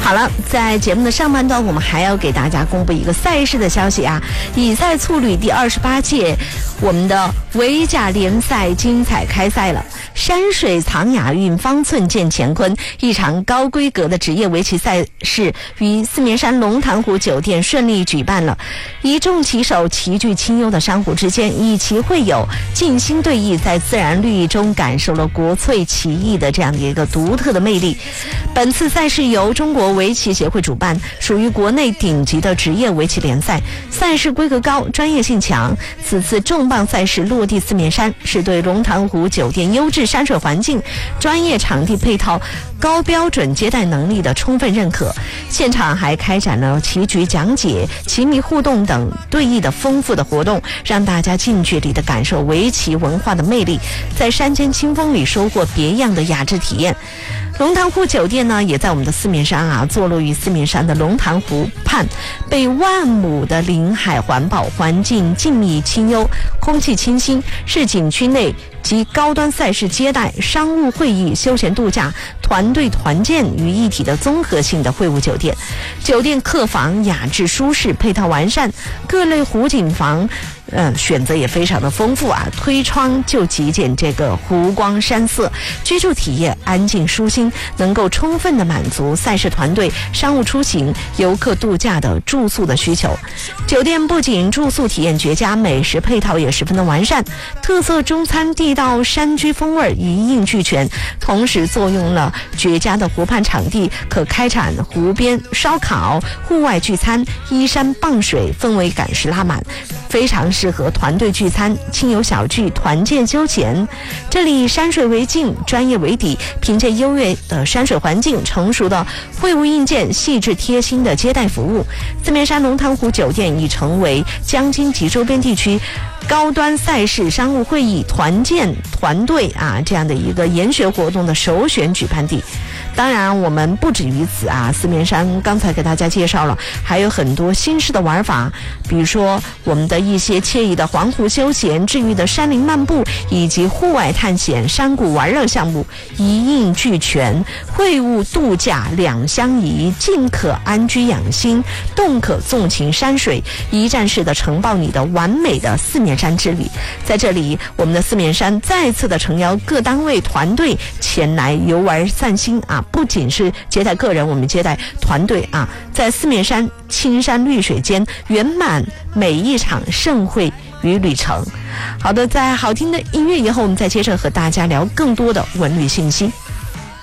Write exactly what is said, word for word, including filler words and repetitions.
好了，在节目的上半段，我们还要给大家公布一个赛事的消息啊！以赛促旅第二十八届我们的围甲联赛精彩开赛了。山水藏雅韵，方寸见乾坤，一场高规格的职业围棋赛事于四面山龙潭湖酒店顺利举办了。一众棋手棋具清幽的珊瑚之间，以棋会友，静心对弈，在自然绿意中感受了国粹棋艺的这样的一个独特的魅力。本次赛事由中国围棋协会主办，属于国内顶级的职业围棋联赛，赛事规格高，专业性强。此次重磅赛事落地四面山，是对龙潭湖酒店优质山水环境、专业场地配套、高标准接待能力的充分认可。现场还开展了棋局讲解、棋迷互动等对弈的丰富的活动，让大家近距离的感受围棋文化的魅力，在山间清风里收获别样的雅致体验。龙潭湖酒店呢，也在我们的四面山啊，坐落于四面山的龙潭湖畔，被万亩的林海环抱，环境静谧清幽，空气清新，是景区内集高端赛事接待、商务会议、休闲度假、团队团建于一体的综合性的会晤酒店。酒店客房雅致舒适，配套完善，各类湖景房呃，选择也非常的丰富啊，推窗就极见这个湖光山色，居住体验安静舒心，能够充分的满足赛事团队、商务出行、游客度假的住宿的需求。酒店不仅住宿体验绝佳，美食配套也十分的完善，特色中餐、地道山居风味一应俱全，同时作用了绝佳的湖畔场地，可开展湖边烧烤、户外聚餐，依山傍水，氛围感是拉满，非常适合团队聚餐、亲友小聚、团建休闲。这里山水为镜，专业为底，凭借优越的山水环境、成熟的会务硬件、细致贴心的接待服务，四面山龙潭湖酒店已成为江津及周边地区高端赛事、商务会议、团建、团队啊这样的一个研学活动的首选举办地。当然我们不止于此啊，四面山刚才给大家介绍了还有很多新式的玩法，比如说我们的一些惬意的环湖休闲、治愈的山林漫步，以及户外探险、山谷玩乐项目一应俱全，会晤度假两相宜，静可安居养心，动可纵情山水，一站式的承包你的完美的四面山之旅。在这里，我们的四面山再次的诚邀各单位团队前来游玩散心啊，不仅是接待个人，我们接待团队啊，在四面山青山绿水间圆满每一场盛会与旅程。好的，在好听的音乐以后，我们再接着和大家聊更多的文旅信息。